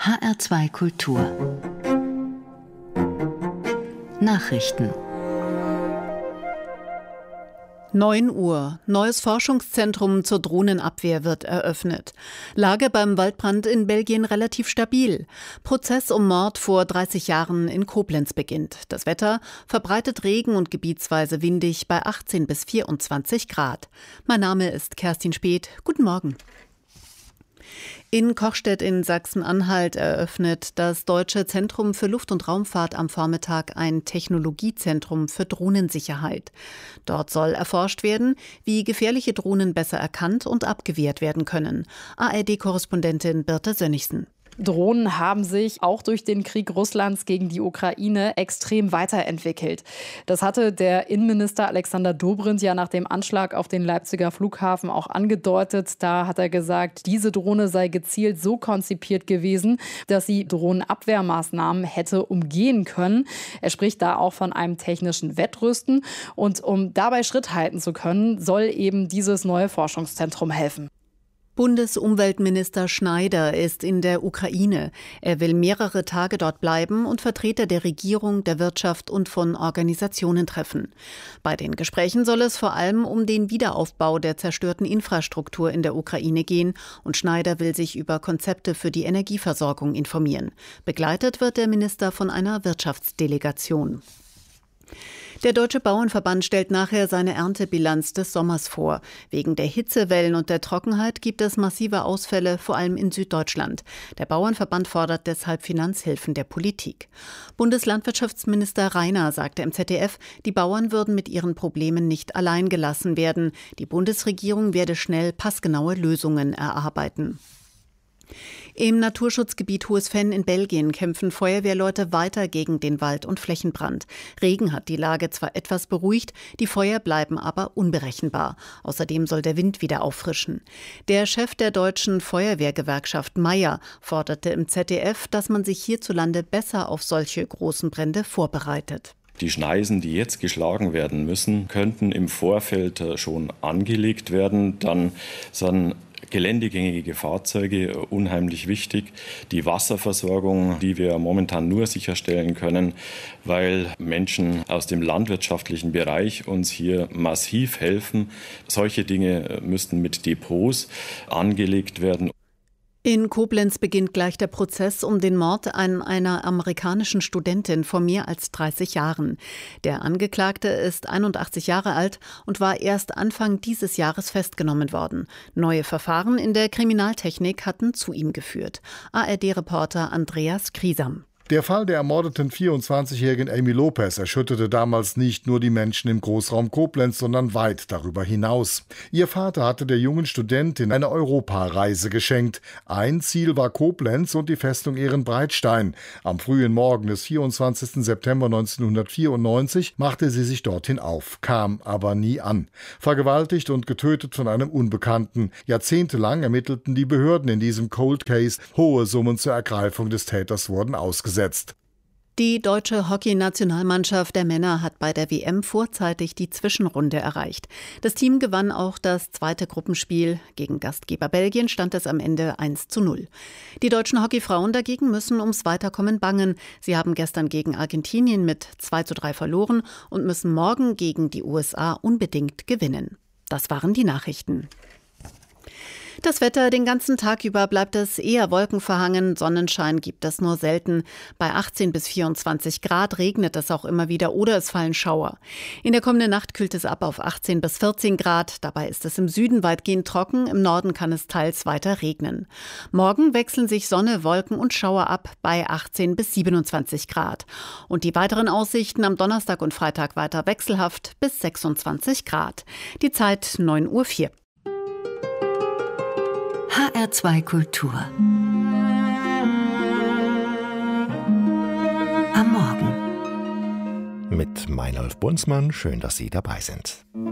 HR2 Kultur Nachrichten 9 Uhr. Neues Forschungszentrum zur Drohnenabwehr wird eröffnet. Lage beim Waldbrand in Belgien relativ stabil. Prozess um Mord vor 30 Jahren in Koblenz beginnt. Das Wetter verbreitet Regen und gebietsweise windig bei 18 bis 24 Grad. Mein Name ist Kerstin Speth. Guten Morgen. In Kochstedt in Sachsen-Anhalt eröffnet das Deutsche Zentrum für Luft- und Raumfahrt am Vormittag ein Technologiezentrum für Drohnensicherheit. Dort soll erforscht werden, wie gefährliche Drohnen besser erkannt und abgewehrt werden können. ARD-Korrespondentin Birte Sönnigsen. Drohnen haben sich auch durch den Krieg Russlands gegen die Ukraine extrem weiterentwickelt. Das hatte der Innenminister Alexander Dobrindt ja nach dem Anschlag auf den Leipziger Flughafen auch angedeutet. Da hat er gesagt, diese Drohne sei gezielt so konzipiert gewesen, dass sie Drohnenabwehrmaßnahmen hätte umgehen können. Er spricht da auch von einem technischen Wettrüsten. Und um dabei Schritt halten zu können, soll eben dieses neue Forschungszentrum helfen. Bundesumweltminister Schneider ist in der Ukraine. Er will mehrere Tage dort bleiben und Vertreter der Regierung, der Wirtschaft und von Organisationen treffen. Bei den Gesprächen soll es vor allem um den Wiederaufbau der zerstörten Infrastruktur in der Ukraine gehen und Schneider will sich über Konzepte für die Energieversorgung informieren. Begleitet wird der Minister von einer Wirtschaftsdelegation. Der Deutsche Bauernverband stellt nachher seine Erntebilanz des Sommers vor. Wegen der Hitzewellen und der Trockenheit gibt es massive Ausfälle, vor allem in Süddeutschland. Der Bauernverband fordert deshalb Finanzhilfen der Politik. Bundeslandwirtschaftsminister Rainer sagte im ZDF, die Bauern würden mit ihren Problemen nicht allein gelassen werden. Die Bundesregierung werde schnell passgenaue Lösungen erarbeiten. Im Naturschutzgebiet Hohes Venn in Belgien kämpfen Feuerwehrleute weiter gegen den Wald- und Flächenbrand. Regen hat die Lage zwar etwas beruhigt, die Feuer bleiben aber unberechenbar. Außerdem soll der Wind wieder auffrischen. Der Chef der deutschen Feuerwehrgewerkschaft Meier forderte im ZDF, dass man sich hierzulande besser auf solche großen Brände vorbereitet. Die Schneisen, die jetzt geschlagen werden müssen, könnten im Vorfeld schon angelegt werden. Dann sind geländegängige Fahrzeuge unheimlich wichtig. Die Wasserversorgung, die wir momentan nur sicherstellen können, weil Menschen aus dem landwirtschaftlichen Bereich uns hier massiv helfen. Solche Dinge müssten mit Depots angelegt werden. In Koblenz beginnt gleich der Prozess um den Mord an einer amerikanischen Studentin vor mehr als 30 Jahren. Der Angeklagte ist 81 Jahre alt und war erst Anfang dieses Jahres festgenommen worden. Neue Verfahren in der Kriminaltechnik hatten zu ihm geführt. ARD-Reporter Andreas Kriesam. Der Fall der ermordeten 24-jährigen Amy Lopez erschütterte damals nicht nur die Menschen im Großraum Koblenz, sondern weit darüber hinaus. Ihr Vater hatte der jungen Studentin eine Europareise geschenkt. Ein Ziel war Koblenz und die Festung Ehrenbreitstein. Am frühen Morgen des 24. September 1994 machte sie sich dorthin auf, kam aber nie an. Vergewaltigt und getötet von einem Unbekannten. Jahrzehntelang ermittelten die Behörden in diesem Cold Case. Hohe Summen zur Ergreifung des Täters wurden ausgesetzt. Die deutsche Hockey-Nationalmannschaft der Männer hat bei der WM vorzeitig die Zwischenrunde erreicht. Das Team gewann auch das zweite Gruppenspiel. Gegen Gastgeber Belgien stand es am Ende 1:0. Die deutschen Hockeyfrauen dagegen müssen ums Weiterkommen bangen. Sie haben gestern gegen Argentinien mit 2:3 verloren und müssen morgen gegen die USA unbedingt gewinnen. Das waren die Nachrichten. Das Wetter, den ganzen Tag über bleibt es eher wolkenverhangen, Sonnenschein gibt es nur selten. Bei 18 bis 24 Grad regnet es auch immer wieder oder es fallen Schauer. In der kommenden Nacht kühlt es ab auf 18 bis 14 Grad. Dabei ist es im Süden weitgehend trocken, im Norden kann es teils weiter regnen. Morgen wechseln sich Sonne, Wolken und Schauer ab bei 18 bis 27 Grad. Und die weiteren Aussichten am Donnerstag und Freitag weiter wechselhaft bis 26 Grad. Die Zeit 9:04 Uhr. HR2 Kultur am Morgen mit Meinolf Bunzmann. Schön, dass Sie dabei sind.